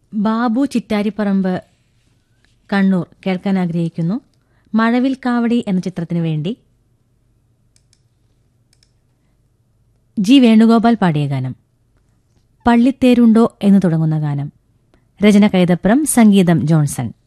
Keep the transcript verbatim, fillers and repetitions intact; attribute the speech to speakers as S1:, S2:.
S1: ബാബു ചിറ്റാരിപ്പറമ്പ് കണ്ണൂർ കേൾക്കാൻ ആഗ്രഹിക്കുന്നു. മഴവിൽ കാവടി എന്ന ചിത്രത്തിനു വേണ്ടി ജി വേണുഗോപാൽ പാടിയ ഗാനം. പള്ളിത്തേരുണ്ടോ എന്ന് തുടങ്ങുന്ന ഗാനം. രചന കൈതപ്രം, സംഗീതം ജോൺസൺ.